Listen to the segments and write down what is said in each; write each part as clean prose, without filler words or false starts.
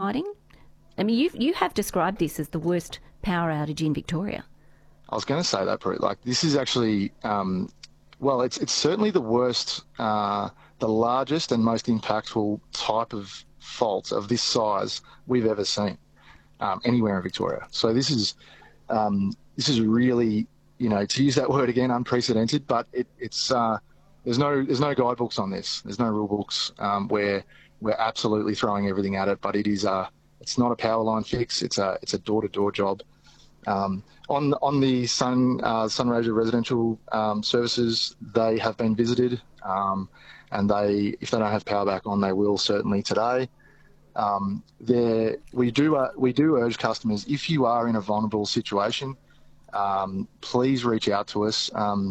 firefighting? I mean, you have described this as the worst power outage in Victoria. I was going to say that, Brett. Like, this is actually, it's certainly the worst, the largest and most impactful type of fault of this size we've ever seen anywhere in Victoria. So this is really, to use that word again, unprecedented. But it's there's no guidebooks on this. There's no rule books where we're absolutely throwing everything at it. But it's not a power line fix. It's a door-to-door job. On the Sunraysia residential services, they have been visited, and if they don't have power back on, they will certainly today. We do urge customers, if you are in a vulnerable situation, please reach out to us.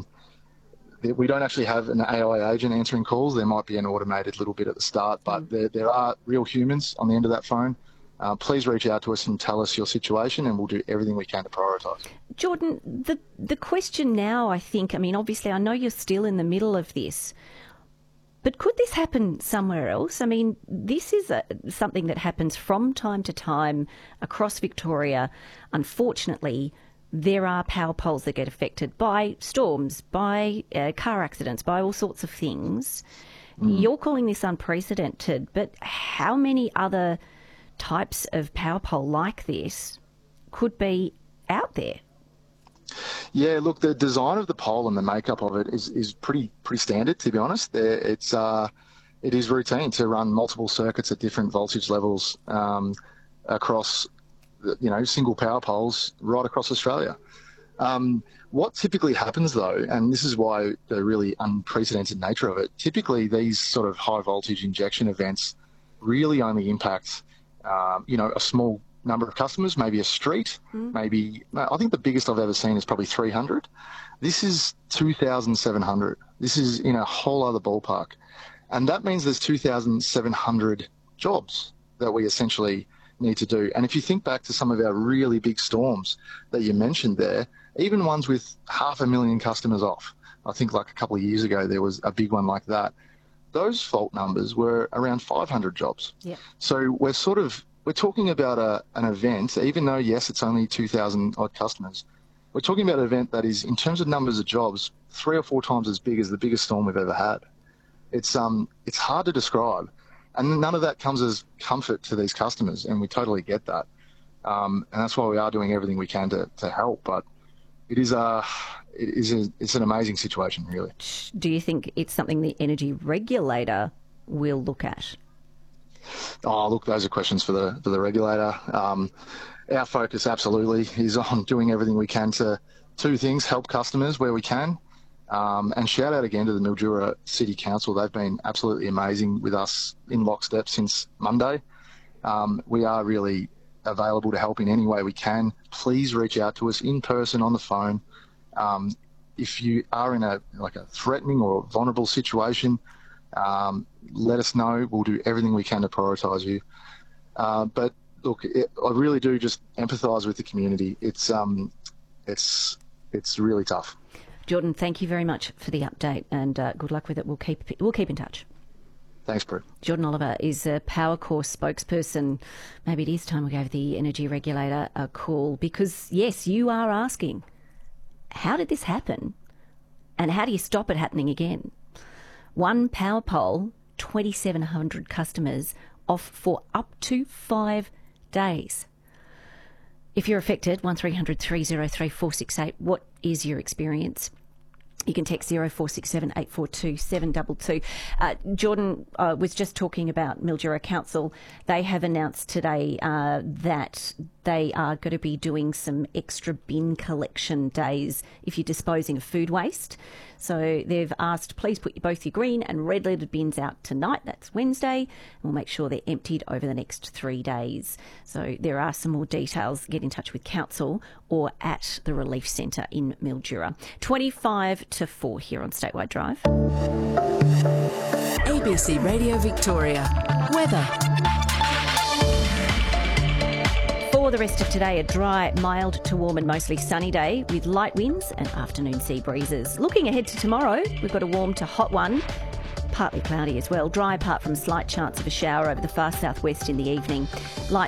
We don't actually have an AI agent answering calls. There might be an automated little bit at the start, but there are real humans on the end of that phone. Please reach out to us and tell us your situation, and we'll do everything we can to prioritise. Jordan, the question now, I think, obviously I know you're still in the middle of this, but could this happen somewhere else? I mean, this is something that happens from time to time across Victoria. Unfortunately, there are power poles that get affected by storms, by car accidents, by all sorts of things. You're calling this unprecedented, but how many other types of power pole like this could be out there? Yeah, look, the design of the pole and the makeup of it is pretty standard, to be honest. It is routine to run multiple circuits at different voltage levels across, single power poles right across Australia. What typically happens, though, and this is why the really unprecedented nature of it, typically these sort of high voltage injection events really only impact a small number of customers, maybe a street, maybe, I think the biggest I've ever seen is probably 300. This is 2,700. This is in a whole other ballpark. And that means there's 2,700 jobs that we essentially need to do. And if you think back to some of our really big storms that you mentioned there, even ones with 500,000 customers off, I think like a couple of years ago there was a big one like that. Those fault numbers were around 500 jobs. Yeah. So we're talking about an event, even though, yes, it's only 2,000 odd customers. We're talking about an event that is, in terms of numbers of jobs, 3 or 4 times as big as the biggest storm we've ever had. It's hard to describe. And none of that comes as comfort to these customers, and we totally get that. And that's why we are doing everything we can to help. But it's an amazing situation, really. Do you think it's something the energy regulator will look at? Oh, look, those are questions for the regulator. Our focus absolutely is on doing everything we can to two things: help customers where we can, and shout out again to the Mildura City Council. They've been absolutely amazing with us in lockstep since Monday. We are really available to help in any way we can. Please reach out to us in person, on the phone. If you are in a threatening or vulnerable situation, let us know. We'll do everything we can to prioritise you. But look, I really do just empathise with the community. It's really tough. Jordan, thank you very much for the update, and good luck with it. We'll keep in touch. Thanks, Brett. Jordan Oliver is a Powercore spokesperson. Maybe it is time we gave the energy regulator a call, because, yes, you are asking, how did this happen? And how do you stop it happening again? One power pole, 2,700 customers off for up to 5 days. If you're affected, 1300 303 468, what is your experience? You can text 0467 842 722. Jordan was just talking about Mildura Council. They have announced today that they are going to be doing some extra bin collection days if you're disposing of food waste. So they've asked, please put both your green and red lidded bins out tonight. That's Wednesday. And we'll make sure they're emptied over the next 3 days. So there are some more details. Get in touch with Council or at the Relief Centre in Mildura. 25 to 4 here on Statewide Drive. ABC Radio Victoria. Weather. For the rest of today, a dry, mild to warm and mostly sunny day with light winds and afternoon sea breezes. Looking ahead to tomorrow, we've got a warm to hot one. Partly cloudy as well. Dry apart from a slight chance of a shower over the far southwest in the evening. Light